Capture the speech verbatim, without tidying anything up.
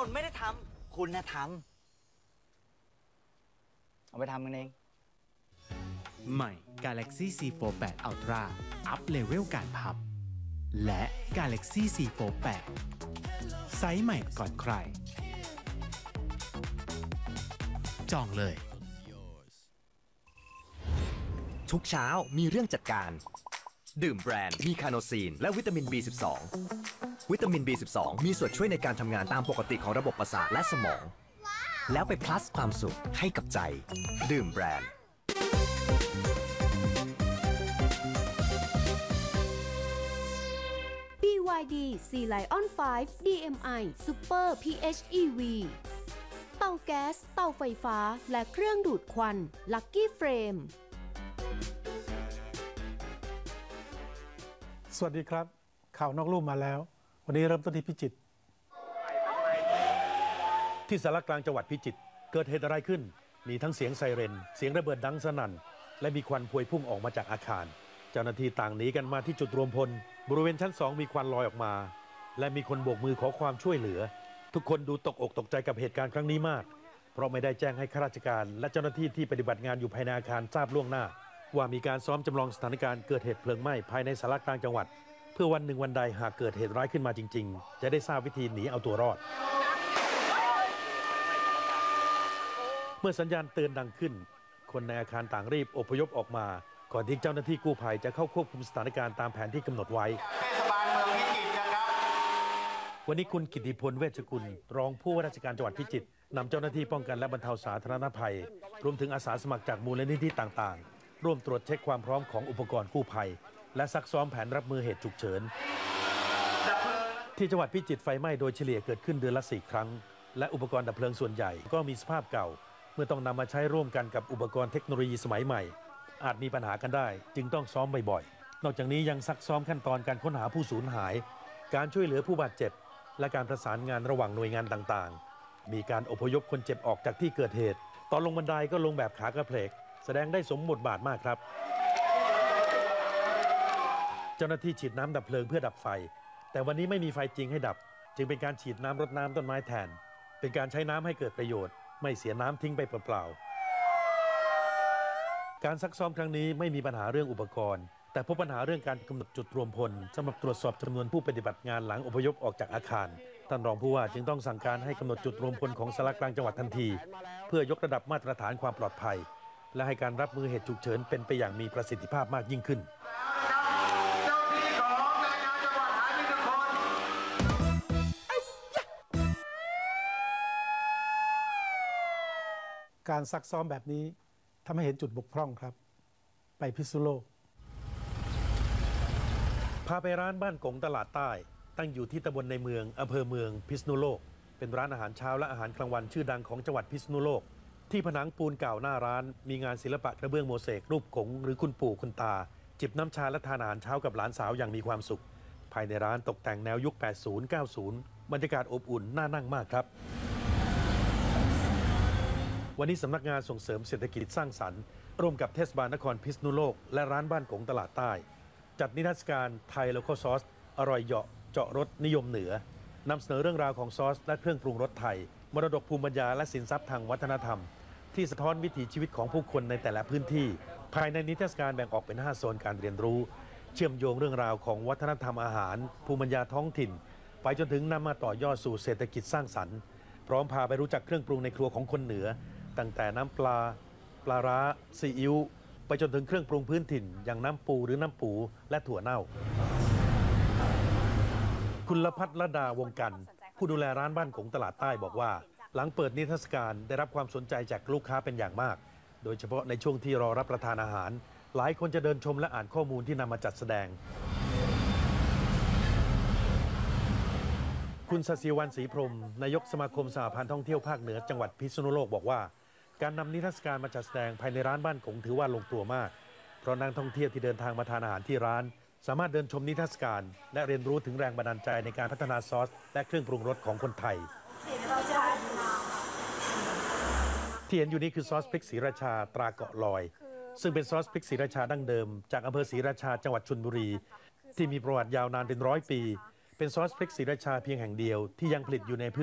นไม่ได้ทำคุณนะทำเอาไปทำกันเองใหม่ Galaxy ซี โฟร์ แปด Ultra อัพเลเวลการพับและ Galaxy ซี โฟร์ แปด ไซส์ใหม่ก่อนใครจองเลยทุกเช้ามีเรื่องจัดการดื่มแบรนด์มีคาโนซีนและวิตามิน บี สิบสอง วิตามิน บี สิบสอง มีส่วนช่วยในการทำงานตามปกติของระบบประสาทและสมองแล้วไปพลัสความสุขให้กับใจดื่มแบรนด์บี วาย ดี Sea Lion ไฟว์ ดี เอ็ม ไอ Super พี เอช อี วี เตาแก๊สเตาไฟฟ้าและเครื่องดูดควัน Lucky Frame สวัสดีครับข่าวนอกลู่มาแล้ววันนี้เริ่มต้นที่พิจิตรที่สารกลางจังหวัดพิจิตรเกิดเหตุอะไรขึ้นมีทั้งเสียงไซเรนเสียงระเบิดดังสนั่นและมีควันพวยพุ่งออกมาจากอาคารเจ้าหน้าที่ต่างหนีกันมาที่จุดรวมพลบริเวณชั้นสองมีควันลอยออกมาและมีคนโบกมือขอความช่วยเหลือทุกคนดูตกอกตกใจกับเหตุการณ์ครั้งนี้มากเพราะไม่ได้แจ้งให้ข้าราชการและเจ้าหน้าที่ที่ปฏิบัติงานอยู่ภายในอาคารทราบล่วงหน้าว่ามีการซ้อมจำลองสถานการณ์เกิดเหตุเพลิงไหม้ภายในสารกลางจังหวัดเพื่อวันหนึ่งวันใดหากเกิดเหตุร้ายขึ้นมาจริงๆจะได้ทราบวิธีหนีเอาตัวรอดเมื่อสัญญาณเตือนดังขึ้นคนในอาคารต่างรีบอพยพออกมาก่อนที่เจ้าหน้าที่กู้ภัยจะเข้าควบคุมสถานการณ์ตามแผนที่กำหนดไว้เทศบาลเมืองพิจิตรนะครับวันนี้คุณกิติพลเวชกุลรองผู้ว่าราชการจังหวัดพิจิตรนำเจ้าหน้าที่ป้องกันและบรรเทาสาธารณภัยรวมถึงอาสาสมัครจากมูลนิธิต่างๆร่วมตรวจเช็คความพร้อมของอุปกรณ์กู้ภัยและซักซ้อมแผนรับมือเหตุฉุกเฉินที่จังหวัดพิจิตรไฟไหม้โดยเฉลี่ยเกิดขึ้นเดือนละสี่ครั้งและอุปกรณ์ดับเพลิงส่วนใหญ่ก็มีสภาพเก่าเมื่อต้องนำมาใช้ร่วมกันกับอุปกรณ์เทคโนโลยีสมัยใหม่อาจมีปัญหากันได้จึงต้องซ้อมบ่อยๆนอกจากนี้ยังซักซ้อมขั้นตอนการค้นหาผู้สูญหายการช่วยเหลือผู้บาดเจ็บและการประสานงานระหว่างหน่วยงานต่างๆมีการอพยพคนเจ็บออกจากที่เกิดเหตุตอนลงบันไดก็ลงแบบขากระเพลกแสดงได้สมบทบาทมากครับเจ้าหน้าที่ฉีดน้ำดับเพลิงเพื่อดับไฟแต่วันนี้ไม่มีไฟจริงให้ดับจึงเป็นการฉีดน้ำรดน้ำต้นไม้แทนเป็นการใช้น้ำให้เกิดประโยชน์ไม่เสียน้ำทิ้งไปเปล่าๆการซักซ้อมครั้งนี้ไม่มีปัญหาเรื่องอุปกรณ์แต่พบปัญหาเรื่องการกำหนดจุดรวมพลสำหรับตรวจสอบจำนวนผู้ปฏิบัติงานหลังอพยพออกจากอาคารท่านรองผู้ว่าจึงต้องสั่งการให้กำหนดจุดรวมพลของสารกลางจังหวัดทันทีเพื่อยกระดับมาตรฐานความปลอดภัยและให้การรับมือเหตุฉุกเฉินเป็นไปอย่างมีประสิทธิภาพมากยิ่งขึ้นการซักซ้อมแบบนี้ทำให้เห็นจุดบกพร่องครับไปพิษณุโลกพาไปร้านบ้านกงตลาดใต้ตั้งอยู่ที่ตำบลในเมืองอำเภอเมืองพิษณุโลกเป็นร้านอาหารเช้าและอาหารกลางวันชื่อดังของจังหวัดพิษณุโลกที่ผนังปูนเก่าหน้าร้านมีงานศิลปะกระเบื้องโมเสกรูปกงหรือคุณปู่คุณตาจิบน้ำชาและทานอาหารเช้ากับหลานสาวอย่างมีความสุขภายในร้านตกแต่งแนวยุค แปดสิบ เก้าสิบ บรรยากาศอบอุ่นน่านั่งมากครับวันนี้สำนักงานส่งเสริมเศรษฐกิจสร้างสรรค์ร่วมกับเทศบาลนครพิษณุโลกและร้านบ้านกงตลาดใต้จัดนิทรรศการไทยโลคอลซอสอร่อยเหาะเจาะรสนิยมเหนือนำเสนอเรื่องราวของซอสและเครื่องปรุงรสไทยมรดกภูมิปัญญาและสินทรัพย์ทางวัฒนธรรมที่สะท้อนวิถีชีวิตของผู้คนในแต่ละพื้นที่ภายในนิทรรศการแบ่งออกเป็นห้าโซนการเรียนรู้เชื่อมโยงเรื่องราวของวัฒนธรรมอาหารภูมิปัญญาท้องถิ่นไปจนถึงนำมาต่อยอดสู่เศรษฐกิจสร้างสรรค์พร้อมพาไปรู้จักเครื่องปรุงในครัวของคนเหนือตั้งแต่น้ำปลาปลาร้าซีอิ๊วไปจนถึงเครื่องปรุงพื้นถิ่นอย่างน้ำปูหรือน้ำปูและถั่วเน่าคุณลพัฒน์ระดาวงกันผู้ดูแลร้านบ้านกงตลาดใต้บอกว่าหลังเปิดนิทรรศการได้รับความสนใจจากลูกค้าเป็นอย่างมากโดยเฉพาะในช่วงที่รอรับประทานอาหารหลายคนจะเดินชมและอ่านข้อมูลที่นำมาจัดแสดงคุณศศิวรรณศรีพรหมนายกสมาคมสหพันธ์ท่องเที่ยวภาคเหนือจังหวัดพิษณุโลกบอกว่าการนำนิทรรศการมาจัดแสดงภายในร้านบ้านกงถือว่าลงตัวมากเพราะนักท่องเที่ยวที่เดินทางมาทานอาหารที่ร้านสามารถเดินชมนิทรรศการและเรียนรู้ถึงแรงบันดาลใจในการพัฒนาซอสและเครื่องปรุงรสของคนไทยที่เห็นอยู่นี้คือซอสพริกศรีราชาตราเกาะลอยซึ่งเป็นซอสพริกศรีราชาดั้งเดิมจากอำเภอศรีราชาจังหวัดชลบุรีที่มีประวัติยาวนานเป็นร้อยปีเป็นซอสพริกศรีราชาเพียงแห่งเดียวที่ยังผลิตอยู่ใน